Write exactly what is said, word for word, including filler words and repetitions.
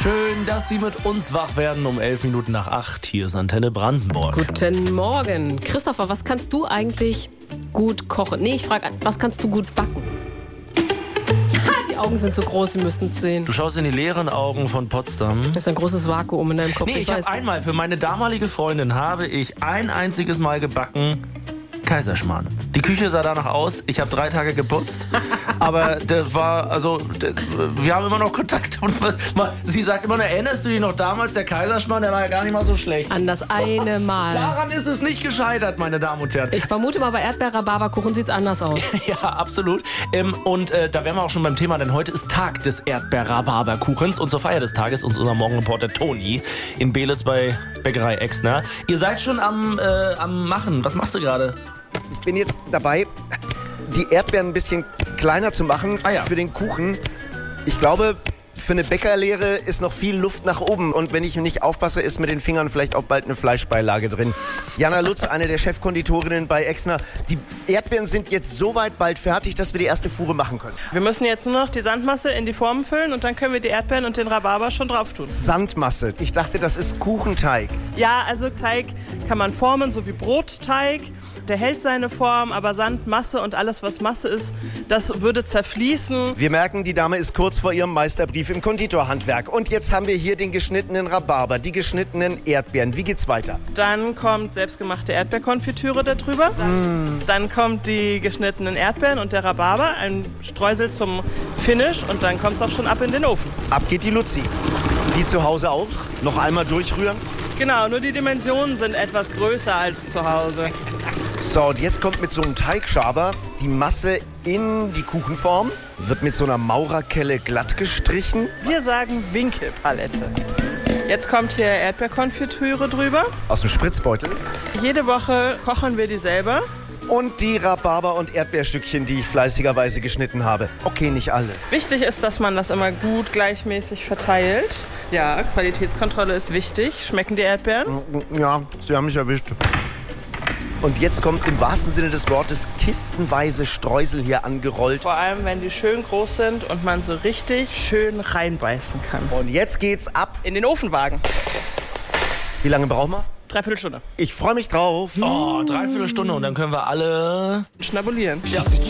Schön, dass Sie mit uns wach werden um elf Minuten nach acht. Hier ist Antenne Brandenburg. Guten Morgen. Christopher, was kannst du eigentlich gut kochen? Nee, ich frage, was kannst du gut backen? Die Augen sind so groß, Sie müssten es sehen. Du schaust in die leeren Augen von Potsdam. Das ist ein großes Vakuum in deinem Kopf. Nee, ich, ich habe einmal, für meine damalige Freundin habe ich ein einziges Mal gebacken Kaiserschmarrn. Die Küche sah danach aus, ich habe drei Tage geputzt, aber das war, also, der, wir haben immer noch Kontakt. Und sie sagt immer, erinnerst du dich noch damals, der Kaiserschmarrn, der war ja gar nicht mal so schlecht. An das eine Mal. Daran ist es nicht gescheitert, meine Damen und Herren. Ich vermute mal, bei Erdbeer-Rhabarberkuchen sieht es anders aus. Ja, absolut. Ähm, und äh, da wären wir auch schon beim Thema, denn heute ist Tag des Erdbeer-Rhabarberkuchens und zur Feier des Tages ist unser Morgenreporter Toni in Belitz bei Bäckerei Exner. Ihr seid schon am, äh, am Machen. Was machst du gerade? Ich bin jetzt dabei, die Erdbeeren ein bisschen kleiner zu machen ah, ja. für den Kuchen. Ich glaube, für eine Bäckerlehre ist noch viel Luft nach oben. Und wenn ich nicht aufpasse, ist mit den Fingern vielleicht auch bald eine Fleischbeilage drin. Jana Lutz, eine der Chefkonditorinnen bei Exner. Die Erdbeeren sind jetzt so weit bald fertig, dass wir die erste Fuhre machen können. Wir müssen jetzt nur noch die Sandmasse in die Formen füllen und dann können wir die Erdbeeren und den Rhabarber schon drauf tun. Sandmasse? Ich dachte, das ist Kuchenteig. Ja, also Teig kann man formen, so wie Brotteig. Der hält seine Form, aber Sand, Masse und alles, was Masse ist, das würde zerfließen. Wir merken, die Dame ist kurz vor ihrem Meisterbrief im Konditorhandwerk. Und jetzt haben wir hier den geschnittenen Rhabarber, die geschnittenen Erdbeeren. Wie geht's weiter? Dann kommt selbstgemachte Erdbeerkonfitüre darüber. Dann, mm. dann kommt die geschnittenen Erdbeeren und der Rhabarber, ein Streusel zum Finish und dann kommt es auch schon ab in den Ofen. Ab geht die Luzi. Die zu Hause auch? Noch einmal durchrühren? Genau, nur die Dimensionen sind etwas größer als zu Hause. So, und jetzt kommt mit so einem Teigschaber die Masse in die Kuchenform, wird mit so einer Maurerkelle glatt gestrichen. Wir sagen Winkelpalette. Jetzt kommt hier Erdbeerkonfitüre drüber. Aus dem Spritzbeutel. Jede Woche kochen wir die selber. Und die Rhabarber- und Erdbeerstückchen, die ich fleißigerweise geschnitten habe. Okay, nicht alle. Wichtig ist, dass man das immer gut gleichmäßig verteilt. Ja, Qualitätskontrolle ist wichtig. Schmecken die Erdbeeren? Ja, Sie haben mich erwischt. Und jetzt kommt im wahrsten Sinne des Wortes kistenweise Streusel hier angerollt. Vor allem, wenn die schön groß sind und man so richtig schön reinbeißen kann. Und jetzt geht's ab in den Ofenwagen. Wie lange brauchen wir? Dreiviertel Stunde. Ich freue mich drauf. Oh, dreiviertel Stunde und dann können wir alle schnabulieren. Ja.